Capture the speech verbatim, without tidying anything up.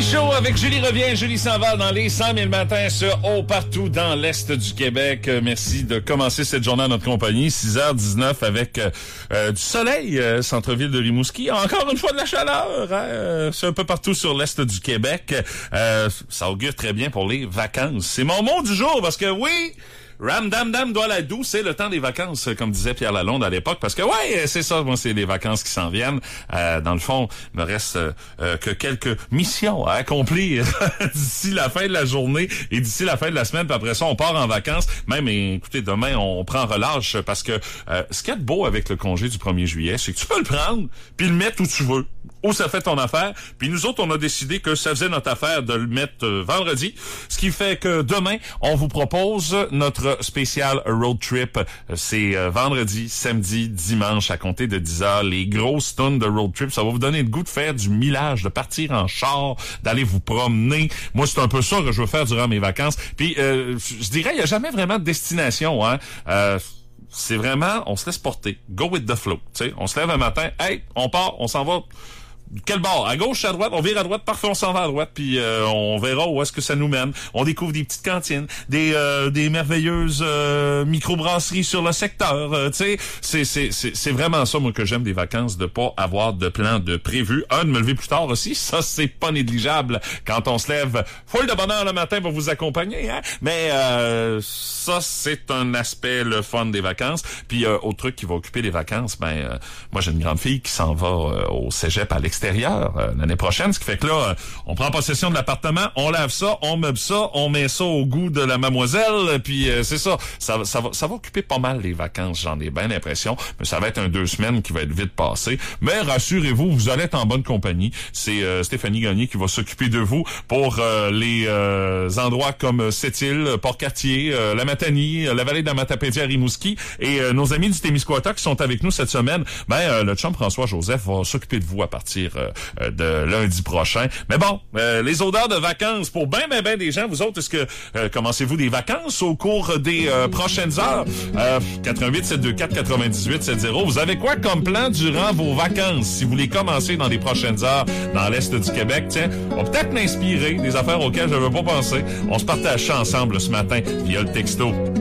Show avec Julie revient, Julie s'en va dans les cent mille matins sur haut partout dans l'Est du Québec. Merci de commencer cette journée à notre compagnie. six heures dix-neuf avec euh, du soleil, euh, centre-ville de Rimouski. Encore une fois de la chaleur. Hein? Euh, c'est un peu partout sur l'Est du Québec. Euh, ça augure très bien pour les vacances. C'est mon mot du jour parce que oui... Ram dam dam doit la douce, c'est le temps des vacances, comme disait Pierre Lalonde à l'époque, parce que ouais, c'est ça, moi c'est les vacances qui s'en viennent. Euh, dans le fond, il me reste euh, que quelques missions à accomplir d'ici la fin de la journée et d'ici la fin de la semaine, puis après ça, on part en vacances. Même, écoutez, demain, on prend relâche parce que euh, ce qui est beau avec le congé du premier juillet, c'est que tu peux le prendre puis le mettre où tu veux. Où ça fait ton affaire. Puis nous autres, on a décidé que ça faisait notre affaire de le mettre euh, vendredi. Ce qui fait que demain, on vous propose notre spécial road trip. C'est euh, vendredi, samedi, dimanche à compter de dix heures. Les grosses tonnes de road trip, ça va vous donner le goût de faire du millage, de partir en char, d'aller vous promener. Moi, c'est un peu ça que je veux faire durant mes vacances. Puis, euh, je dirais, il n'y a jamais vraiment de destination, hein. Euh, c'est vraiment, on se laisse porter. Go with the flow. Tu sais, on se lève un matin, hey, on part, on s'en va. Quel bord? À gauche, à droite? On vire à droite, parfait, on s'en va à droite, puis euh, on verra où est-ce que ça nous mène. On découvre des petites cantines, des euh, des merveilleuses euh, microbrasseries sur le secteur. Euh, tu sais, c'est c'est c'est c'est vraiment ça moi que j'aime des vacances, de pas avoir de plan de prévu. Un, de me lever plus tard aussi, ça c'est pas négligeable. Quand on se lève, full de bonheur le matin pour vous accompagner, hein. Mais euh, ça c'est un aspect le fun des vacances. Puis euh, autre truc qui va occuper les vacances, ben euh, moi j'ai une grande fille qui s'en va euh, au cégep à l'extérieur. Euh, l'année prochaine, ce qui fait que là, euh, on prend possession de l'appartement, on lave ça, on meuble ça, on met ça au goût de la mademoiselle, puis euh, c'est ça, ça, ça va, ça va occuper pas mal les vacances, j'en ai bien l'impression, mais ça va être un deux semaines qui va être vite passé. Mais rassurez-vous, vous allez être en bonne compagnie. C'est euh, Stéphanie Gagné qui va s'occuper de vous pour euh, les euh, endroits comme Sept-Îles, Port-Cartier, euh, la Matanie, la vallée de la Matapédia à Rimouski, et euh, nos amis du Témiscouata qui sont avec nous cette semaine. Ben euh, le chum François-Joseph va s'occuper de vous à partir Euh, de lundi prochain. Mais bon, euh, les odeurs de vacances pour ben ben ben des gens. Vous autres, est-ce que euh, commencez-vous des vacances au cours des euh, prochaines heures? Euh, quatre-vingt-huit sept deux quatre quatre-vingt-dix-huit soixante. Vous avez quoi comme plan durant vos vacances? Si vous les commencez dans les prochaines heures dans l'Est du Québec, tiens, on va peut-être m'inspirer des affaires auxquelles je ne veux pas penser. On se partage ça ensemble ce matin via le texto